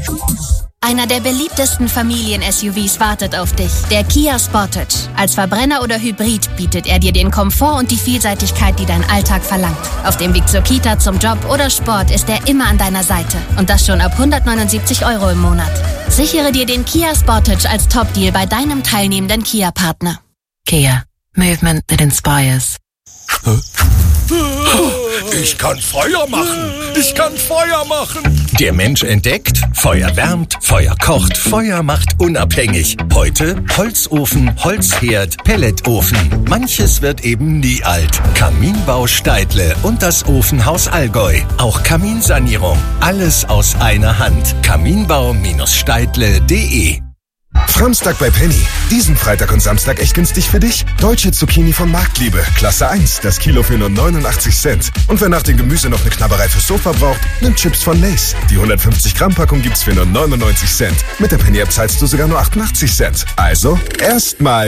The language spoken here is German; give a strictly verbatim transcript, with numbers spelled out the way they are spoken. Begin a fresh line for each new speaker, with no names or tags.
Einer der beliebtesten Familien-S U Vs wartet auf dich, der Kia Sportage. Als Verbrenner oder Hybrid bietet er dir den Komfort und die Vielseitigkeit, die dein Alltag verlangt. Auf dem Weg zur Kita, zum Job oder Sport ist er immer an deiner Seite. Und das schon ab hundertneunundsiebzig Euro im Monat. Sichere dir den Kia Sportage als Top-Deal bei deinem teilnehmenden Kia-Partner.
Kia. Movement that inspires.
Ich kann Feuer machen! Ich kann Feuer machen! Der Mensch entdeckt, Feuer wärmt, Feuer kocht, Feuer macht unabhängig. Heute Holzofen, Holzherd, Pelletofen. Manches wird eben nie alt. Kaminbau Steidle und das Ofenhaus Allgäu. Auch Kaminsanierung. Alles aus einer Hand. kaminbau Steidle punkt de
Samstag bei Penny. Diesen Freitag und Samstag echt günstig für dich. Deutsche Zucchini von Marktliebe. Klasse eins. Das Kilo für nur neunundachtzig Cent. Und wer nach dem Gemüse noch eine Knabberei fürs Sofa braucht, nimmt Chips von Lay's. Die hundertfünfzig Gramm Packung gibt's für nur neunundneunzig Cent. Mit der Penny-App zahlst du sogar nur achtundachtzig Cent. Also, erstmal